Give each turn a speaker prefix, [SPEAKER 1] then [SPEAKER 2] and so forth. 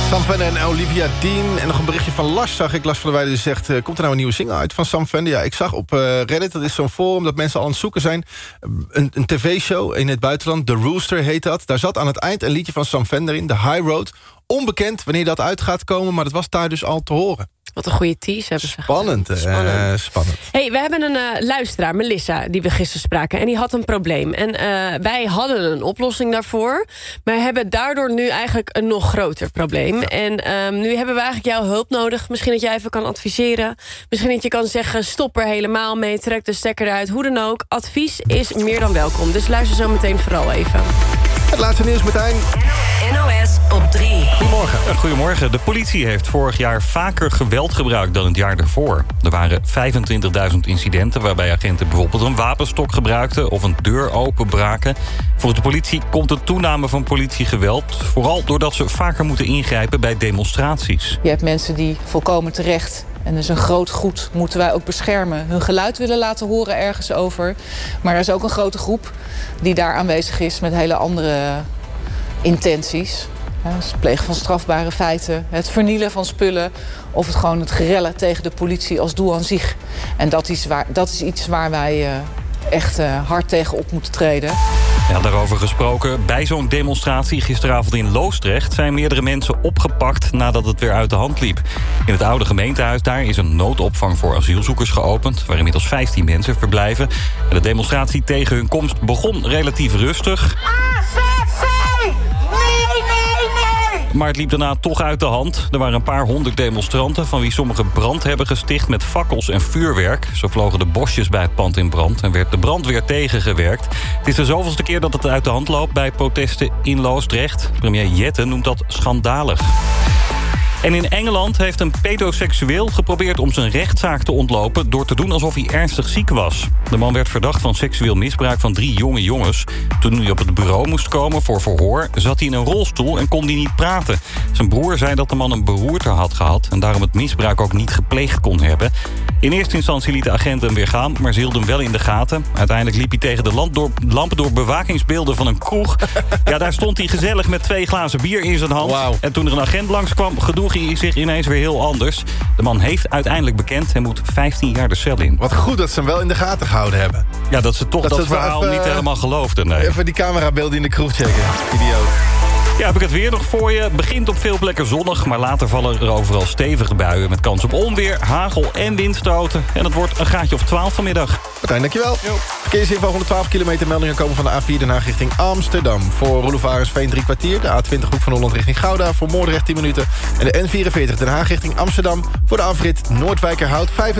[SPEAKER 1] Sam Fender en Olivia Dean. En nog een berichtje van Lars, zag ik. Lars van der Weijden zegt, komt er nou een nieuwe single uit van Sam Fender? Ja, ik zag op Reddit, dat is zo'n forum dat mensen al aan het zoeken zijn. Een tv-show in het buitenland, The Rooster heet dat. Daar zat aan het eind een liedje van Sam Fender in, The High Road. Onbekend wanneer dat uit gaat komen, maar dat was daar dus al te horen.
[SPEAKER 2] Wat een goede tease hebben ze.
[SPEAKER 1] Spannend.
[SPEAKER 2] Hey, we hebben een luisteraar, Melissa, die we gisteren spraken. En die had een probleem. En wij hadden een oplossing daarvoor. Maar hebben daardoor nu eigenlijk een nog groter probleem. En nu hebben we eigenlijk jouw hulp nodig. Misschien dat jij even kan adviseren. Misschien dat je kan zeggen, stop er helemaal mee. Trek de stekker eruit. Hoe dan ook. Advies is meer dan welkom. Dus luister zo meteen vooral even.
[SPEAKER 1] Het laatste nieuws meteen.
[SPEAKER 3] NOS op 3.
[SPEAKER 1] Goedemorgen.
[SPEAKER 4] Goedemorgen. De politie heeft vorig jaar vaker geweld gebruikt dan het jaar ervoor. Er waren 25.000 incidenten waarbij agenten bijvoorbeeld een wapenstok gebruikten of een deur openbraken. Volgens de politie komt de toename van politiegeweld vooral doordat ze vaker moeten ingrijpen bij demonstraties.
[SPEAKER 5] Je hebt mensen die volkomen terecht, en dus een groot goed moeten wij ook beschermen, hun geluid willen laten horen ergens over. Maar er is ook een grote groep die daar aanwezig is met hele andere intenties. Het plegen van strafbare feiten, het vernielen van spullen of het gerellen tegen de politie als doel aan zich. En dat is iets waar wij echt hard tegen op moeten treden.
[SPEAKER 4] Ja, daarover gesproken. Bij zo'n demonstratie gisteravond in Loosdrecht zijn meerdere mensen opgepakt nadat het weer uit de hand liep. In het oude gemeentehuis daar is een noodopvang voor asielzoekers geopend, waar inmiddels 15 mensen verblijven. En de demonstratie tegen hun komst begon relatief rustig. Maar het liep daarna toch uit de hand. Er waren een paar honderd demonstranten, van wie sommigen brand hebben gesticht met fakkels en vuurwerk. Zo vlogen de bosjes bij het pand in brand en werd de brandweer tegengewerkt. Het is de zoveelste keer dat het uit de hand loopt bij protesten in Loosdrecht. Premier Jette noemt dat schandalig. En in Engeland heeft een pedoseksueel geprobeerd om zijn rechtszaak te ontlopen door te doen alsof hij ernstig ziek was. De man werd verdacht van seksueel misbruik van 3 jonge jongens. Toen hij op het bureau moest komen voor verhoor, zat hij in een rolstoel en kon hij niet praten. Zijn broer zei dat de man een beroerte had gehad en daarom het misbruik ook niet gepleegd kon hebben. In eerste instantie liet de agent hem weer gaan, maar ze hielden hem wel in de gaten. Uiteindelijk liep hij tegen de lampen door bewakingsbeelden van een kroeg. Ja, daar stond hij gezellig met 2 glazen bier in zijn hand.
[SPEAKER 1] Wow.
[SPEAKER 4] En toen er een agent langskwam, gedroeg hij zich ineens weer heel anders. De man heeft uiteindelijk bekend en moet 15 jaar de cel in.
[SPEAKER 1] Wat goed dat ze hem wel in de gaten gehouden hebben.
[SPEAKER 4] Ja, dat ze toch dat verhaal
[SPEAKER 1] even,
[SPEAKER 4] niet helemaal geloofden. Nee.
[SPEAKER 1] Even die camerabeelden in de kroeg checken. Idioot.
[SPEAKER 4] Ja, heb ik het weer nog voor je. Begint op veel plekken zonnig, maar later vallen er overal stevige buien met kans op onweer, hagel en windstoten. En het wordt een graadje of 12 vanmiddag.
[SPEAKER 1] Martijn, dankjewel. Verkeersinfo 112 kilometer meldingen komen van de A4 Den Haag richting Amsterdam. Voor Roelofarensveen 3 kwartier. De A20 Hoek van Holland richting Gouda. Voor Moordrecht 10 minuten. En de N44 Den Haag richting Amsterdam. Voor de afrit Noordwijkerhout 25.